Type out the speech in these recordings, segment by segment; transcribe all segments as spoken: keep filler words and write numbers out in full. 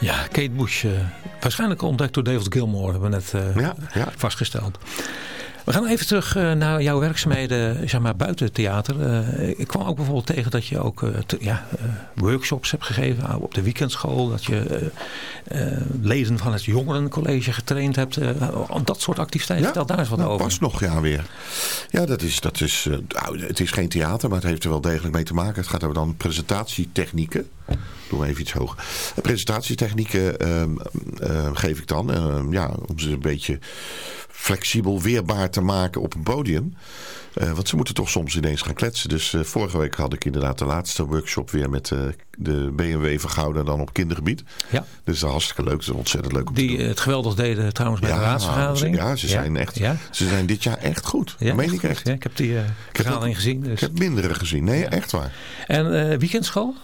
Ja, Kate Bush. Uh, waarschijnlijk ontdekt door David Gilmour, hebben we net uh, ja, ja. vastgesteld. We gaan even terug uh, naar jouw werkzaamheden, zeg maar, buiten het theater. Uh, ik kwam ook bijvoorbeeld tegen dat je ook uh, te, ja, uh, workshops hebt gegeven uh, op de weekendschool. Dat je uh, uh, leden van het jongerencollege getraind hebt. Uh, dat soort activiteiten. Ja, vertel daar eens wat nou, over. Pas nog, ja, weer. Ja, dat is, dat is, uh, het is geen theater, maar het heeft er wel degelijk mee te maken. Het gaat over dan presentatietechnieken. Doe maar even iets hoger. Presentatietechnieken uh, uh, geef ik dan. Uh, ja, om ze een beetje flexibel weerbaar te maken op een podium. Uh, want ze moeten toch soms ineens gaan kletsen. Dus uh, vorige week had ik inderdaad de laatste workshop weer met uh, de B M W van Gouda dan op kindergebied. Ja. Dus dat is hartstikke leuk. Dat is ontzettend leuk om Die te doen. Het geweldig deden trouwens bij ja, de raadsvergadering. Ja, ze zijn, ja. Echt, ja. ze zijn dit jaar echt goed. Ja, dat meen ik echt. Ja, ik heb die uh, vergadering gezien. Dus. Ik heb mindere gezien. Nee, ja. Echt waar. En uh, weekendschool?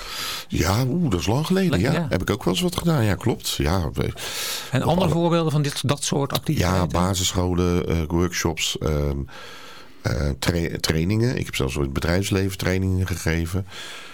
Ja, oeh, dat is lang geleden. Ja. Ja. Heb ik ook wel eens wat gedaan. Ja, klopt. Ja. En andere alle... voorbeelden van dit, dat soort activiteiten? Ja, basisscholen, uh, workshops, uh, uh, tra- trainingen. Ik heb zelfs in het bedrijfsleven trainingen gegeven.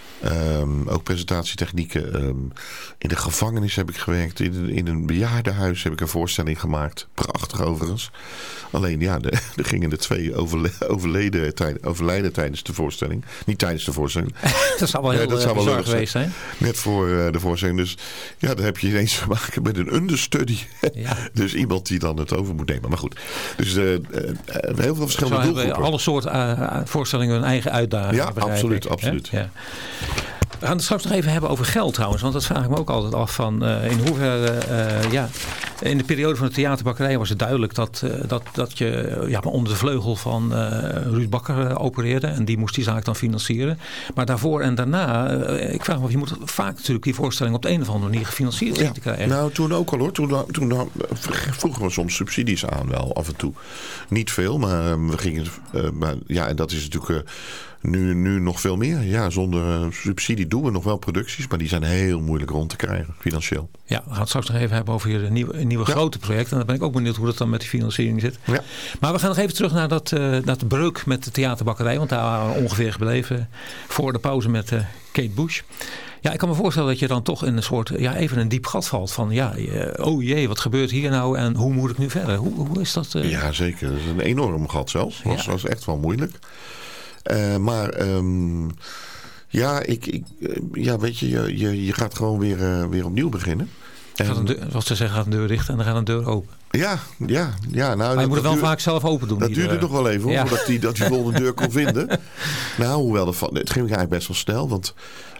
Um, ook presentatietechnieken. Um, in de gevangenis heb ik gewerkt. In, in een bejaardenhuis heb ik een voorstelling gemaakt. Prachtig overigens. Alleen ja, er gingen er twee overle- overleden, tijd, overlijden tijdens de voorstelling. Niet tijdens de voorstelling. Dat zou wel heel ja, dat zou wel bizar geweest zijn. Net voor uh, de voorstelling. Dus ja, dan heb je ineens te maken met een understudy. Ja. Dus iemand die dan het over moet nemen. Maar goed. Dus uh, uh, heel veel verschillende Zo doelgroepen. Alle soorten uh, voorstellingen hun eigen uitdaging. Ja, absoluut. absoluut. Ja? Ja. We gaan het straks nog even hebben over geld trouwens. Want dat vraag ik me ook altijd af van uh, in hoeverre... Uh, ja, in de periode van de theaterbakkerij was het duidelijk dat, uh, dat, dat je uh, ja, onder de vleugel van uh, Ruud Bakker uh, opereerde. En die moest die zaak dan financieren. Maar daarvoor en daarna, uh, ik vraag me af, je moet vaak natuurlijk die voorstelling op de een of andere manier gefinancierd zien ja, te krijgen. Nou, toen ook al hoor. Toen, toen vroegen we soms subsidies aan wel af en toe. Niet veel, maar uh, we gingen... Uh, maar, ja, en dat is natuurlijk... Uh, Nu, nu nog veel meer. Ja, zonder uh, subsidie doen we nog wel producties. Maar die zijn heel moeilijk rond te krijgen, financieel. Ja, we gaan het straks nog even hebben over je nieuwe, nieuwe ja. grote project. En dan ben ik ook benieuwd hoe dat dan met die financiering zit. Ja. Maar we gaan nog even terug naar dat, uh, dat breuk met de theaterbakkerij. Want daar waren we ongeveer gebleven voor de pauze met uh, Kate Bush. Ja, ik kan me voorstellen dat je dan toch in een soort, ja, even een diep gat valt. Van ja, oh jee, wat gebeurt hier nou en hoe moet ik nu verder? Hoe, hoe is dat? Uh... Ja, zeker. Dat is een enorm gat zelfs. Dat was, ja. was echt wel moeilijk. Uh, maar um, ja, ik, ik, ja, weet je, je, je, je gaat gewoon weer, uh, weer opnieuw beginnen. Gaat een deur, zoals ze zeggen, gaat een deur dicht en dan gaat een deur open. Ja, ja, ja. Nou, maar je dat, moet het wel duur, vaak zelf open doen. Dat duurde nog wel even, hoor, ja. voordat hij dat die volgende deur kon vinden. Nou, hoewel, dat, het ging eigenlijk best wel snel, want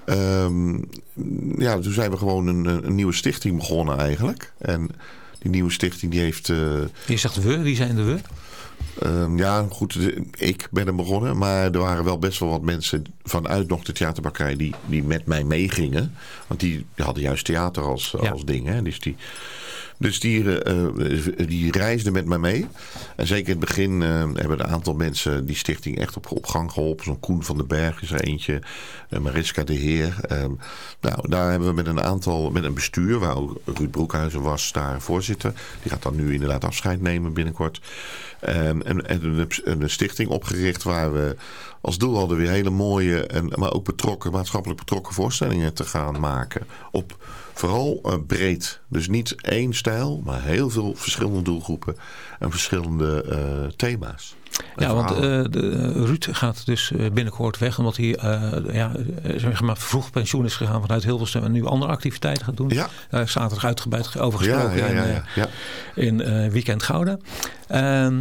um, ja, toen zijn we gewoon een, een nieuwe stichting begonnen eigenlijk. En die nieuwe stichting die heeft... Uh, je zegt we, wie zijn de we? Um, ja, goed, ik ben er begonnen. Maar er waren wel best wel wat mensen vanuit nog de theaterbakkerij die, die met mij meegingen. Want die, die hadden juist theater als, ja. als ding. Hè? Dus die, dus die, uh, die reisden met mij mee. En zeker in het begin uh, hebben een aantal mensen die stichting echt op, op gang geholpen. Zo'n Koen van den Berg is er eentje. Uh, Mariska de Heer. Um, nou, daar hebben we met een aantal, met een bestuur, waar ook Ruud Broekhuizen was, daar voorzitter. Die gaat dan nu inderdaad afscheid nemen binnenkort. Um, en, en een, een stichting opgericht waar we als doel hadden weer hele mooie, en, maar ook betrokken, maatschappelijk betrokken voorstellingen te gaan maken. Op vooral uh, breed. Dus niet één stijl, maar heel veel verschillende doelgroepen en verschillende uh, thema's. Ja, want uh, de, Ruud gaat dus binnenkort weg. Omdat hij uh, ja, zeg maar vroeg pensioen is gegaan vanuit Hilversum. En nu andere activiteiten gaat doen. Ja. Daar is zaterdag uitgebreid over gesproken ja, ja, ja, ja, ja. in, in uh, Weekend Gouda. Uh,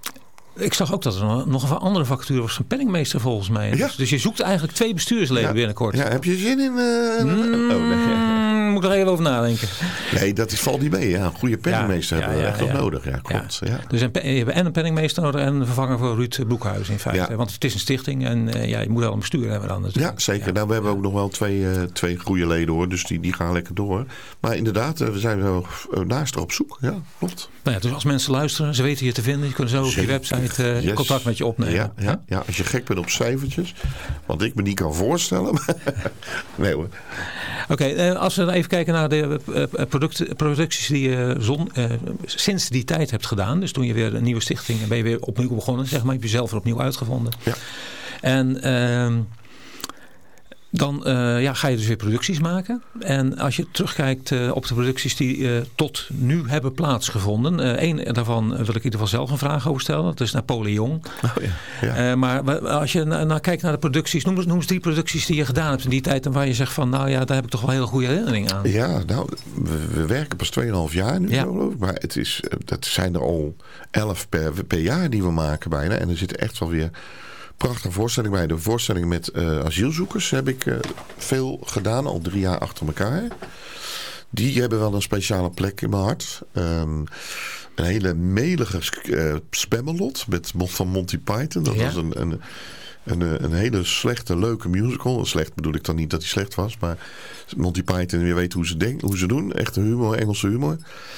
ik zag ook dat er nog een andere vacature was van penningmeester volgens mij. Ja. Dus, dus je zoekt eigenlijk twee bestuursleden ja. binnenkort. Ja, heb je zin in? Uh, mm, oh, nee. Moet ik er even over nadenken. Nee, dat is, valt niet mee. Ja. Een goede penningmeester ja, hebben we ja, echt ja, ja. nodig. Ja, klopt. Ja. Ja. Dus een, je hebt en een penningmeester nodig en een vervanger voor Ruud Broekhuizen in feite. Ja. Want het is een stichting en uh, ja, je moet wel een bestuur hebben dan. Dus ja, zeker. Ja. Nou, we hebben ook nog wel twee, uh, twee goede leden hoor. Dus die, die gaan lekker door. Maar inderdaad, uh, we zijn wel naast er op zoek. Ja, klopt. Nou ja, dus als mensen luisteren, ze weten je te vinden. Je kunt zo op je website uh, yes. contact met je opnemen. Ja, ja, ja, als je gek bent op cijfertjes. Want ik me niet kan voorstellen. Nee hoor. Oké, okay, uh, als we even kijken naar de uh, product, producties die je uh, zon, uh, sinds die tijd hebt gedaan. Dus toen je weer een nieuwe stichting en ben je weer opnieuw begonnen. Zeg maar, heb je zelf er opnieuw uitgevonden. Ja. En uh, Dan uh, ja, ga je dus weer producties maken. En als je terugkijkt uh, op de producties die uh, tot nu hebben plaatsgevonden. Eén uh, daarvan wil ik in ieder geval zelf een vraag over stellen. Dat is Napoleon. Oh, ja. Ja. Uh, maar als je naar na kijkt naar de producties. Noem eens, noem eens drie producties die je gedaan hebt in die tijd. En waar je zegt van nou ja, daar heb ik toch wel een hele goede herinnering aan. Ja, nou we, we werken pas twee komma vijf jaar nu. Ja. Geloof ik. Maar het is, dat zijn er al elf per, per jaar die we maken bijna. En er zitten echt wel weer... prachtige voorstelling bij. De voorstelling met uh, asielzoekers heb ik uh, veel gedaan, al drie jaar achter elkaar. Die hebben wel een speciale plek in mijn hart. Um, een hele melige uh, Spamalot met, van Monty Python. Dat ja. was een, een, een, een hele slechte, leuke musical. Slecht bedoel ik dan niet dat hij slecht was, maar Monty Python, je weet hoe ze, denk, hoe ze doen. Echte humor, Engelse humor.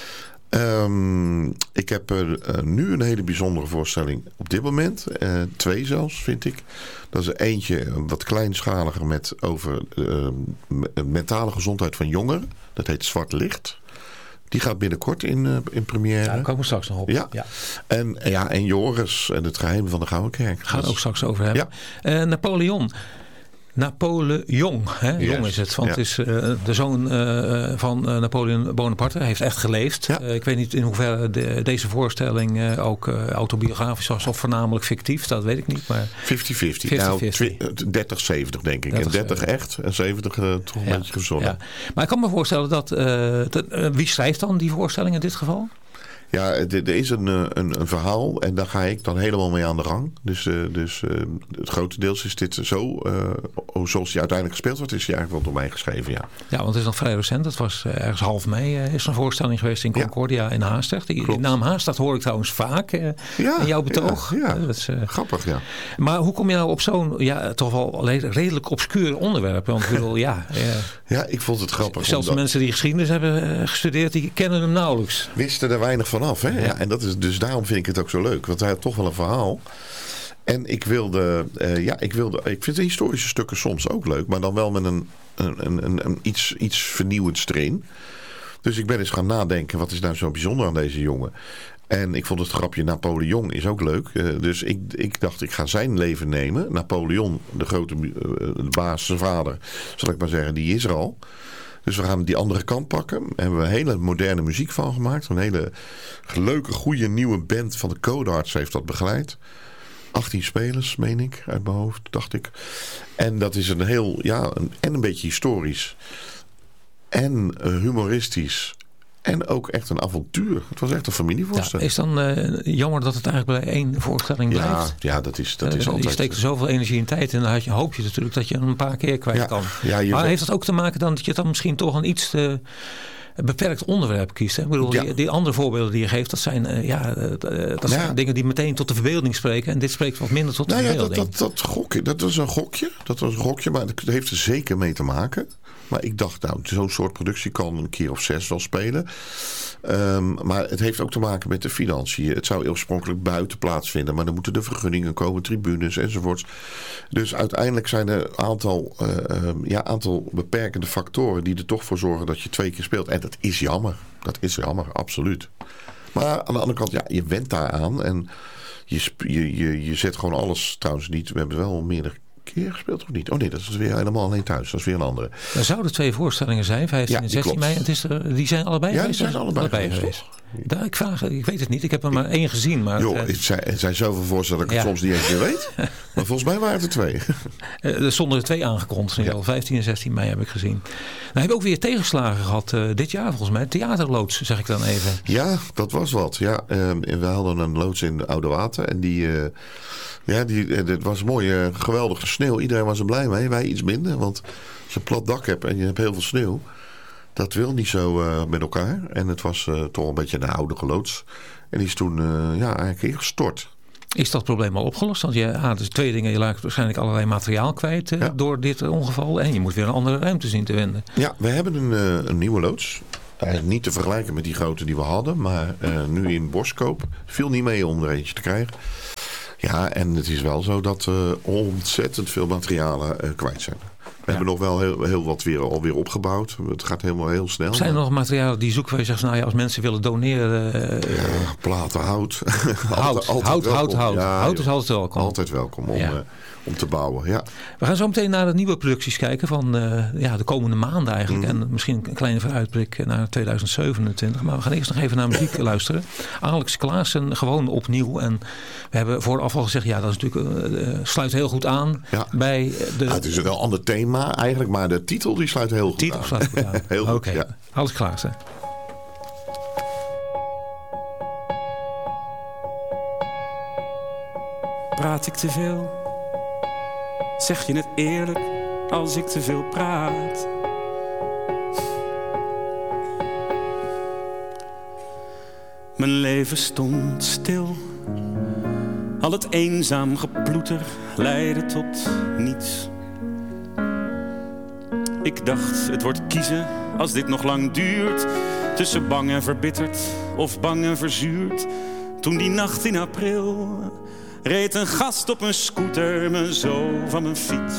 Um, ik heb er uh, nu een hele bijzondere voorstelling op dit moment. Uh, twee zelfs, vind ik. Dat is er eentje wat kleinschaliger met over uh, mentale gezondheid van jongeren. Dat heet Zwart Licht. Die gaat binnenkort in, uh, in première. Ja, daar komen we straks nog op. Ja. Ja. En, ja, en Joris en het geheim van de Gouden Kerk. Gaan we ook straks over hebben. Ja. Uh, Napoleon. Napoleon, hè? Yes. Jong is het. Want ja. het is uh, de zoon uh, van uh, Napoleon Bonaparte. Hij heeft echt geleefd. Ja. Uh, ik weet niet in hoeverre de, deze voorstelling uh, ook uh, autobiografisch was of voornamelijk fictief. Dat weet ik niet. vijftig vijftig. Nou, dertig zeventig denk ik. dertig, en dertig echt en zeventig uh, toch een ja. beetje verzonnen. Ja. Maar ik kan me voorstellen dat... Uh, dat uh, wie schrijft dan die voorstelling in dit geval? Ja, er is een, een, een verhaal en daar ga ik dan helemaal mee aan de gang. Dus, uh, dus uh, het grotendeels is dit zo, uh, zoals die uiteindelijk gespeeld wordt, is die eigenlijk wel door mij geschreven, ja. Ja, want het is nog vrij recent. Het was uh, ergens half mei uh, is er een voorstelling geweest in Concordia ja. in Haastrecht. Die, die naam Haastrecht hoor ik trouwens vaak uh, ja, in jouw betoog. Ja, ja. Uh, dat is, uh, grappig, ja. Maar hoe kom je nou op zo'n, ja, toch wel redelijk obscuur onderwerp? Want ik bedoel, ja. Uh, ja, ik vond het grappig. Zelfs omdat... mensen die geschiedenis hebben uh, gestudeerd, die kennen hem nauwelijks. Wisten er weinig van af, hè? Ja. Ja, en dat is, dus daarom vind ik het ook zo leuk. Want hij had toch wel een verhaal. En ik wilde, uh, ja, ik wilde, ik vind de historische stukken soms ook leuk. Maar dan wel met een, een, een, een, een iets, iets vernieuwends erin. Dus ik ben eens gaan nadenken, wat is nou zo bijzonder aan deze jongen? En ik vond het grapje Napoleon is ook leuk. Uh, dus ik, ik dacht, ik ga zijn leven nemen. Napoleon, de grote uh, de baas, zijn vader, zal ik maar zeggen, die is er al. Dus we gaan die andere kant pakken. Daar hebben we hele moderne muziek van gemaakt. Een hele leuke, goede nieuwe band van de Codarts heeft dat begeleid. achttien spelers, meen ik, uit mijn hoofd, dacht ik. En dat is een heel, ja, een, en een beetje historisch. En uh, humoristisch. En ook echt een avontuur. Het was echt een familievoorstelling. Ja, is dan uh, jammer dat het eigenlijk bij één voorstelling blijft? Ja, ja dat is, dat is uh, altijd... Je steekt er zoveel energie en tijd in. Dan je, hoop je natuurlijk dat je een paar keer kwijt ja, kan. Ja, maar weet... heeft dat ook te maken dan dat je dan misschien toch een iets te beperkt onderwerp kiest? Hè? Ik bedoel, ja. die, die andere voorbeelden die je geeft, dat zijn, uh, ja, uh, dat zijn ja. dingen die meteen tot de verbeelding spreken. En dit spreekt wat minder tot de nou verbeelding. Ja, dat, dat, dat, gokje, dat was een gokje. Dat was een gokje, maar het heeft er zeker mee te maken. Maar ik dacht, nou, zo'n soort productie kan een keer of zes wel spelen. Um, maar het heeft ook te maken met de financiën. Het zou oorspronkelijk buiten plaatsvinden. Maar dan moeten de vergunningen komen, tribunes enzovoorts. Dus uiteindelijk zijn er een aantal, uh, ja, aantal beperkende factoren die er toch voor zorgen dat je twee keer speelt. En dat is jammer. Dat is jammer, absoluut. Maar aan de andere kant, ja, je went daaraan. En je, je, je, je zet gewoon alles, trouwens niet. We hebben wel meerdere keer gespeeld of niet? Oh nee, dat is weer helemaal alleen thuis. Dat is weer een andere. Er zouden twee voorstellingen zijn, vijftien ja, en zestien mei. Het is er, die zijn allebei ja, geweest? Ja, die zijn allebei, allebei geweest. geweest. Daar, ik, vraag, ik weet het niet. Ik heb er maar één gezien. Maar jo, het, het, zijn, het zijn zoveel voorstellingen dat ik ja. het soms niet eens meer weet. Maar volgens mij waren het er twee. Er stonden er twee aangekondigd. Ja. vijftien en zestien mei heb ik gezien. Nou, heb ik ook weer tegenslagen gehad uh, dit jaar volgens mij. Theaterloods, zeg ik dan even. Ja, dat was wat. Ja, uh, we hadden een loods in de Oude Water. En die... Uh, Ja, die, het was mooi, uh, geweldige sneeuw. Iedereen was er blij mee. Wij iets minder, want als je een plat dak hebt en je hebt heel veel sneeuw, dat wil niet zo uh, met elkaar. En het was uh, toch een beetje een oude loods. En die is toen uh, ja, eigenlijk ingestort. Is dat probleem al opgelost? Want je, ah, dus twee dingen. Je raakt waarschijnlijk allerlei materiaal kwijt uh, ja. door dit ongeval. En je moet weer een andere ruimte zien te vinden. Ja, we hebben een, uh, een nieuwe loods. Eigenlijk niet te vergelijken met die grote die we hadden. Maar uh, nu in Boskoop. Viel niet mee om er eentje te krijgen. Ja, en het is wel zo dat uh, ontzettend veel materialen uh, kwijt zijn. We ja. hebben nog wel heel, heel wat weer alweer opgebouwd. Het gaat helemaal heel snel. Zijn er nog materialen die zoeken waar je zegt, nou ja, als mensen willen doneren? Uh, ja, platen, hout. Hout, altijd, altijd hout, hout, hout. Ja, hout is altijd welkom. Altijd welkom om, ja. uh, om te bouwen, ja. We gaan zo meteen naar de nieuwe producties kijken van uh, ja, de komende maanden eigenlijk. Mm. En misschien een kleine vooruitblik naar tweeduizend zevenentwintig. Maar we gaan eerst nog even naar muziek luisteren. Alex Klaassen, gewoon opnieuw. En we hebben vooraf al gezegd, ja, dat is natuurlijk, uh, sluit heel goed aan ja. bij de... Ja, het is een wel ander thema eigenlijk, maar de titel die sluit heel goed titel aan. Sluit goed aan. heel goed, Oké, ja. Alex Klaassen. Praat ik te veel? Zeg je het eerlijk als ik te veel praat? Mijn leven stond stil. Al het eenzaam geploeter leidde tot niets. Ik dacht, het wordt kiezen als dit nog lang duurt. Tussen bang en verbitterd of bang en verzuurd. Toen die nacht in april reed een gast op een scooter me zo van mijn fiets.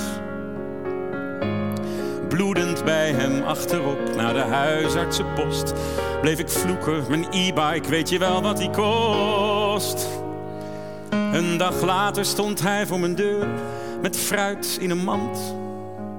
Bloedend bij hem achterop naar de huisartsenpost. Bleef ik vloeken, mijn e-bike, weet je wel wat die kost? Een dag later stond hij voor mijn deur met fruit in een mand.